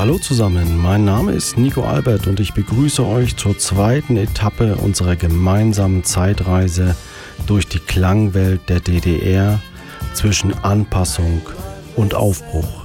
Hallo zusammen, mein Name ist Nico Albert und ich begrüße euch zur zweiten Etappe unserer gemeinsamen Zeitreise durch die Klangwelt der DDR zwischen Anpassung und Aufbruch.